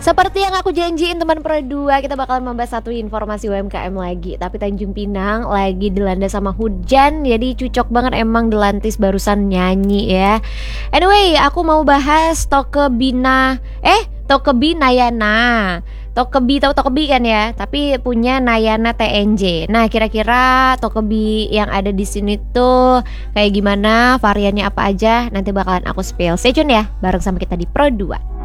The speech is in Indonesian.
Seperti yang aku janjiin teman Pro 2, kita bakalan membahas satu informasi UMKM lagi. Tapi Tanjung Pinang lagi dilanda sama hujan, jadi cocok banget emang Delantis barusan nyanyi ya. Anyway, aku mau bahas Tokebi Nayana. Tokebi, tahu Tokebi kan ya? Tapi punya Nayana TNJ. Nah, kira-kira Tokebi yang ada di sini tuh kayak gimana? Variannya apa aja? Nanti bakalan aku spill. Stay tune ya, bareng sama kita di Pro 2.